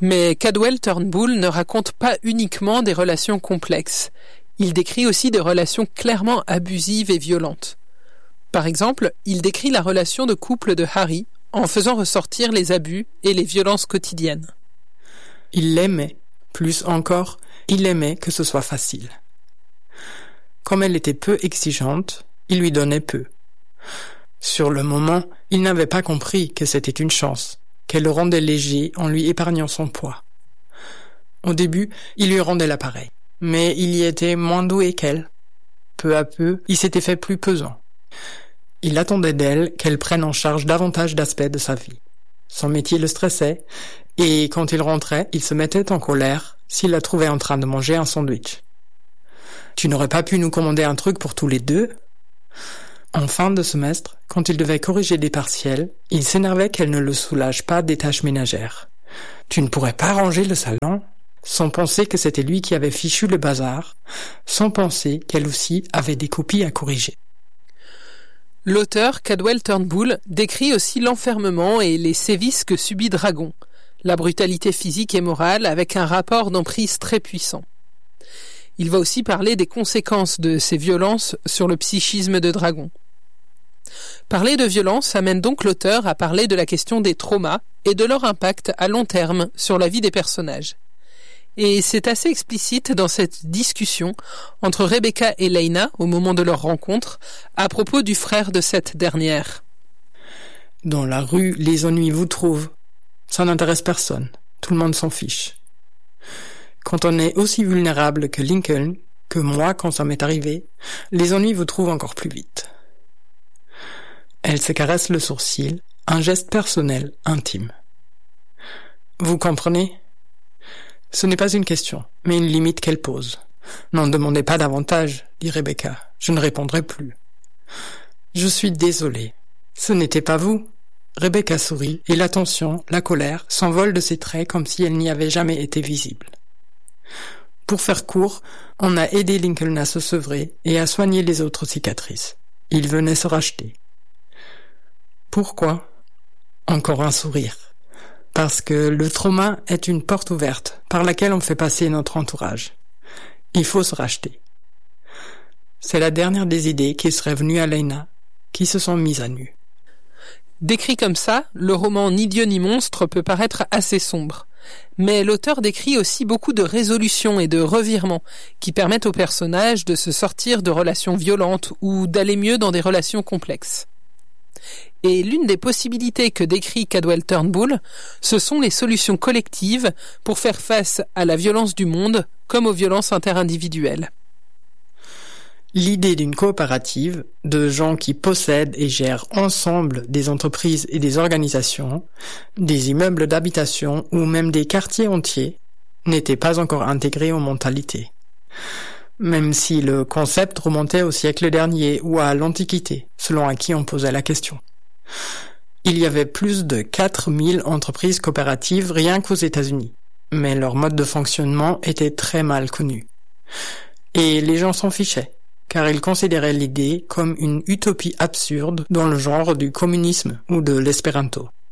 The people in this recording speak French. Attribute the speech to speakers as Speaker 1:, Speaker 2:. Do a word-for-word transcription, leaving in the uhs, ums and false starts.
Speaker 1: Mais Cadwell Turnbull ne raconte pas uniquement des relations complexes. Il décrit aussi des relations clairement abusives et violentes. Par exemple, il décrit la relation de couple de Harry en faisant ressortir les abus et les violences quotidiennes.
Speaker 2: Il l'aimait. Plus encore, il aimait que ce soit facile. Comme elle était peu exigeante, il lui donnait peu. Sur le moment, il n'avait pas compris que c'était une chance, qu'elle le rendait léger en lui épargnant son poids. Au début, il lui rendait l'appareil, mais il y était moins doué qu'elle. Peu à peu, il s'était fait plus pesant. Il attendait d'elle qu'elle prenne en charge davantage d'aspects de sa vie. Son métier le stressait, et quand il rentrait, il se mettait en colère s'il la trouvait en train de manger un sandwich. « Tu n'aurais pas pu nous commander un truc pour tous les deux ?» En fin de semestre, quand il devait corriger des partiels, il s'énervait qu'elle ne le soulage pas des tâches ménagères. « Tu ne pourrais pas ranger le salon ?» Sans penser que c'était lui qui avait fichu le bazar, sans penser qu'elle aussi avait des copies à corriger.
Speaker 1: L'auteur Cadwell Turnbull décrit aussi l'enfermement et les sévices que subit Dragon, la brutalité physique et morale avec un rapport d'emprise très puissant. Il va aussi parler des conséquences de ces violences sur le psychisme de Dragon. Parler de violence amène donc l'auteur à parler de la question des traumas et de leur impact à long terme sur la vie des personnages. Et c'est assez explicite dans cette discussion entre Rebecca et Lena au moment de leur rencontre à propos du frère de cette dernière.
Speaker 2: Dans la rue, les ennuis vous trouvent. Ça n'intéresse personne. Tout le monde s'en fiche. Quand on est aussi vulnérable que Lincoln, que moi quand ça m'est arrivé, les ennuis vous trouvent encore plus vite. Elle se caresse le sourcil, un geste personnel, intime. Vous comprenez ? Ce n'est pas une question, mais une limite qu'elle pose. N'en demandez pas davantage, dit Rebecca. Je ne répondrai plus. Je suis désolée. Ce n'était pas vous. Rebecca sourit, et la tension, la colère, s'envolent de ses traits comme si elle n'y avait jamais été visible. Pour faire court, on a aidé Lincoln à se sevrer et à soigner les autres cicatrices. Il venait se racheter. Pourquoi ? Encore un sourire. Parce que le trauma est une porte ouverte par laquelle on fait passer notre entourage. Il faut se racheter. C'est la dernière des idées qui serait venue à Lena, qui se sont mises à nu.
Speaker 1: Décrit comme ça, le roman Ni Dieu ni monstre peut paraître assez sombre. Mais l'auteur décrit aussi beaucoup de résolutions et de revirements qui permettent aux personnages de se sortir de relations violentes ou d'aller mieux dans des relations complexes. Et l'une des possibilités que décrit Cadwell Turnbull, ce sont les solutions collectives pour faire face à la violence du monde comme aux violences interindividuelles.
Speaker 2: L'idée d'une coopérative, de gens qui possèdent et gèrent ensemble des entreprises et des organisations, des immeubles d'habitation ou même des quartiers entiers, n'était pas encore intégrée aux mentalités. Même si le concept remontait au siècle dernier ou à l'Antiquité, selon à qui on posait la question. Il y avait plus de quatre mille entreprises coopératives rien qu'aux États-Unis, mais leur mode de fonctionnement était très mal connu. Et les gens s'en fichaient, car ils considéraient l'idée comme une utopie absurde dans le genre du communisme ou de l'espéranto.